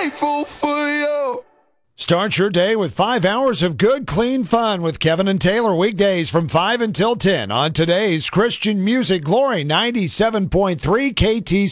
grateful for you. Start your day with 5 hours of good, clean fun with Kevin and Taylor weekdays from 5 until 10 on today's Christian Music Glory 97.3 KTC.